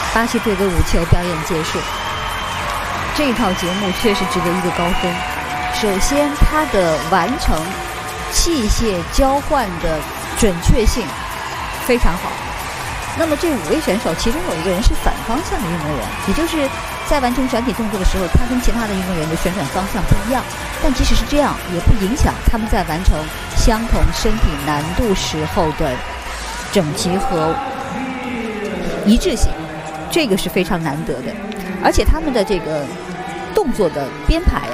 巴西队歌舞球表演结束，这套节目确实值得一个高分。首先，它的完成器械交换的准确性非常好。那么这5位选手，其中有一个人是反方向的运动员，也就是在完成转体动作的时候，他跟其他的运动员的旋转方向不一样。但即使是这样，也不影响他们在完成相同身体难度时候的整齐和一致性，这个是非常难得的。而且他们的这个动作的编排